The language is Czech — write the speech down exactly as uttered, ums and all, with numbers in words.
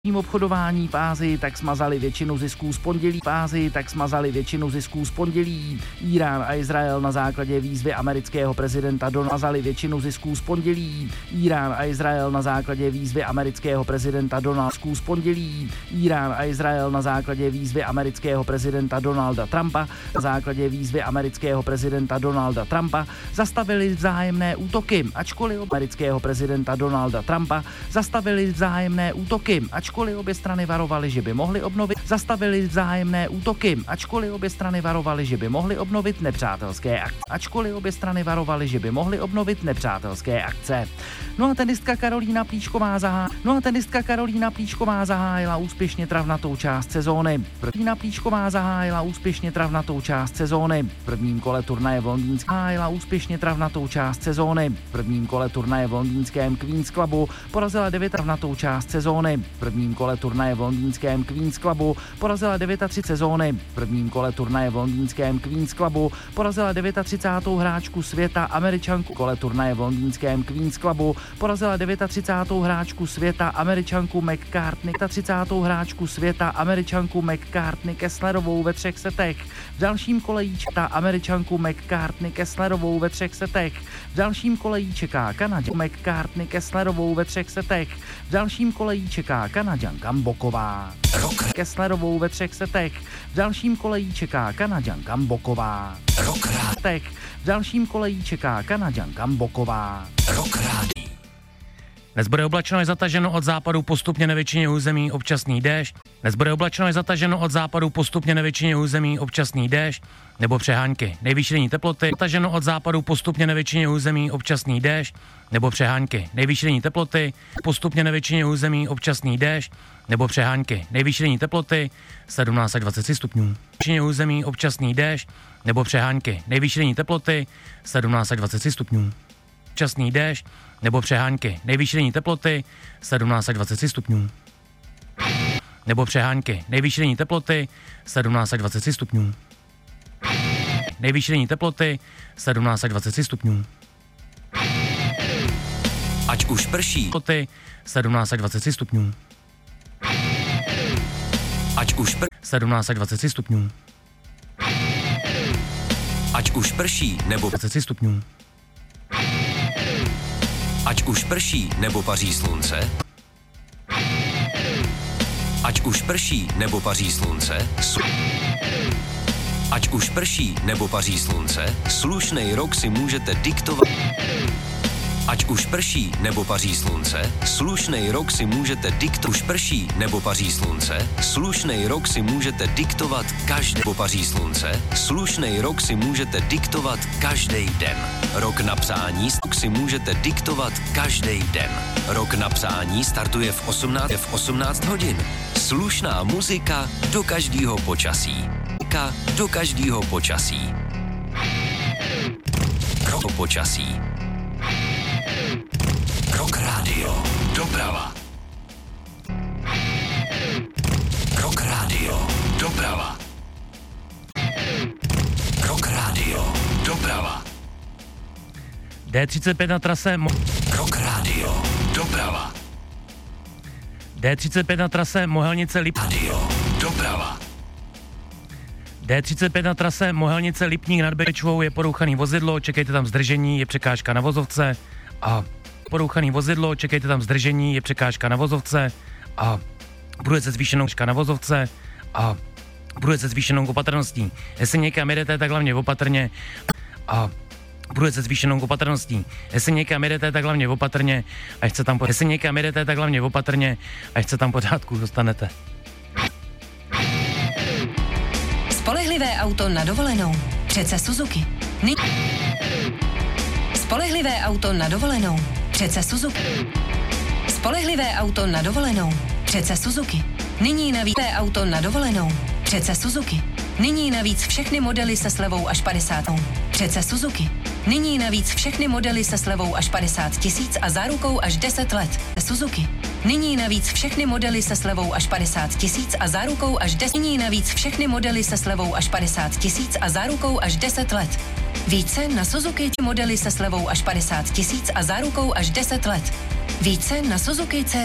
V obchodování v Ázii tak smazali většinu zisků z pondělí. V Ázii tak smazali většinu zisků z pondělí. Irán a Izrael na základě výzvy amerického prezidenta Donalda většinu zisků z pondělí. Irán a Izrael na základě výzvy amerického prezidenta Donalda z pondělí. Irán a Izrael na základě výzvy amerického prezidenta Donalda Trumpa na základě výzvy amerického prezidenta Donalda Trumpa zastavili vzájemné útoky, ačkoliv amerického prezidenta Donalda Trumpa zastavili vzájemné útoky, ačkoliv Ačkoliv obě strany varovaly, že by mohly obnovit, zastavili vzájemné útoky, ačkoliv obě strany varovaly, že by mohly obnovit nepřátelské akce. Ačkoliv obě strany varovaly, že by mohly obnovit nepřátelské akce. No a tenistka Karolína Plíšková zahá... No a tenistka Karolína Plíšková zahájila úspěšně travnatou část sezóny. Karolína Plíšková zahájila úspěšně travnatou část sezóny. V prvním kole turnaje v londýnském zahájila úspěšně travnatou část sezóny. V prvním kole turnaje v londýnském Queen's Clubu porazila devět travnatou část sezóny. V prvním kole turnaje v londýnském Queen's Clubu porazila třicet devět sezóny. V prvním kole turnaje v londýnském Queen's Clubu porazila třicátou devátou hráčku světa Američanku. Kole turnaje v londýnském Queen's Clubu porazila třicátou devátou hráčku světa Američanku McCartney. třicátou hráčku světa Američanku McCartney Kesslerovou ve třech setech. V dalším kole jí čeká Američanku McCartney Kesslerovou ve třech setech. V dalším kole jí čeká Kanaďanku McCartney Kesslerovou ve třech setech. V dalším kole jí čeká Kanaďanka Mboková Kesslerovou ve třech setech. V dalším kole jí čeká Kanaďanka Mboková V dalším kole jí čeká Kanaďanka Mboková. Dnes bude oblačno až zataženo od západu postupně na většině území občasný déšť. Dnes bude oblačno až zataženo od západu postupně na většině území občasný déšť nebo přehánky. Nejvyšší denní teploty zataženo od západu postupně na většině území občasný déšť nebo přehánky. Nejvyšší denní teploty postupně na většině území občasný déšť nebo přehánky. Nejvyšší denní teploty sedmnáct až dvacet tři stupňů. Většině území občasný déšť nebo přehánky. Nejvyšší denní teploty sedmnáct až dvacet tři stupňů. Občasný déšť nebo přehánky. Nejvyšší denní teploty sedmnáct až dvacet tři stupňů. Nebo přehánky. Nejvyšší denní teploty sedmnáct až dvacet tři stupňů. Nejvyšší denní teploty sedmnáct až dvacet tři stupňů. Ať už prší. Teploty sedmnáct až dvacet tři stupňů. Ať už pr... sedmnáct až dvacet tři stupňů. Ať už prší nebo dvacet tři stupňů. Ať už prší nebo paří slunce. Ať už prší nebo paří slunce. Slu... Ať už prší nebo paří slunce, slušnej rok si můžete diktovat. Ať už prší nebo paří slunce, slušnej rok si můžete diktovat. Už prší nebo paří slunce, slušnej rok si můžete diktovat každý. Nebo paří slunce, slušnej rok si můžete diktovat každý den. Rok na psání si můžete diktovat každý den. Rok na psání startuje v osmnáct, v osmnáct hodin. Slušná muzika do každého počasí. Do každého počasí. Rok počasí. Rock Radio. Doprava. Rock Radio. Doprava. Rock Radio. Doprava. D třicet pět na trase Mo- Rock Radio. Doprava. D třicet pět na trase Mohelnice Lip. Radio. Doprava. D třicet pět na trase Mohelnice Lipník nad Bečvou je porouchaný vozidlo, čekejte tam zdržení, je překážka na vozovce a porouchaný vozidlo, čekejte tam zdržení, je překážka na vozovce a bude se zvýšenou na vozovce a bude se zvýšenou opatrností. Jestli někam jedete, tak hlavně opatrně a bude se zvýšenou opatrností. Jestli někam jedete, tak hlavně opatrně a chce tam po... Jestli někam jedete, tak hlavně opatrně a chce tam pořádku dostanete. Spolehlivé auto na dovolenou. Přece Suzuki. Ny- Spolehlivé auto na dovolenou. Přece Suzuki. Spolehlivé auto na dovolenou. Přece Suzuki. Nyní navíc auto na dovolenou. Přece Suzuki. Nyní navíc všechny modely se slevou až padesát. Přece Suzuki. Nyní navíc všechny modely se slevou až padesát tisíc a zárukou až deset let. Suzuki. Nyní navíc všechny modely se slevou až padesát tisíc a zárukou až deset. Nyní navíc všechny modely se slevou až padesát tisíc a zárukou až deset let. Více na Suzuki modely se slevou až padesát tisíc a zárukou až deset let. Více na Suzuki C